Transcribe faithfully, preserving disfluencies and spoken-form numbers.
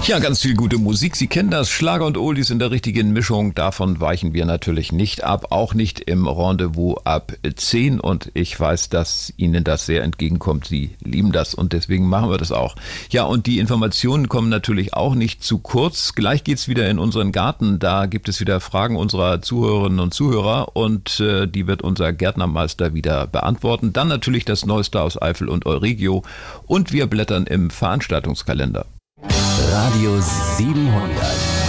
Ja, ganz viel gute Musik. Sie kennen das, Schlager und Oldies in der richtigen Mischung. Davon weichen wir natürlich nicht ab, auch nicht im Rendezvous ab zehn. Und ich weiß, dass Ihnen das sehr entgegenkommt. Sie lieben das und deswegen machen wir das auch. Ja, und die Informationen kommen natürlich auch nicht zu kurz. Gleich geht's wieder in unseren Garten. Da gibt es wieder Fragen unserer Zuhörerinnen und Zuhörer und äh, die wird unser Gärtnermeister wieder beantworten. Dann natürlich das Neueste aus Eifel und Euregio und wir blättern im Veranstaltungskalender. Radio siebenhundert.